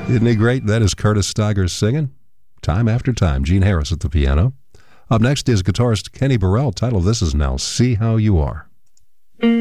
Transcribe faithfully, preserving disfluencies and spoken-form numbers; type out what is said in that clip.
Isn't he great? That is Curtis Stigers singing, Time After Time. Gene Harris at the piano. Up next is guitarist Kenny Burrell. Title of this is Now See How You Are.